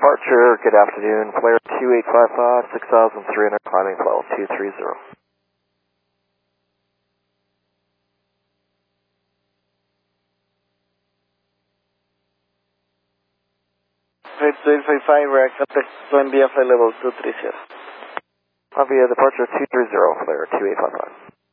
departure, good afternoon, Flare 2855, 6,300, climbing level 230. Flight 2855, we're contact Columbia flight level 230. Columbia departure 230, Flare 2855.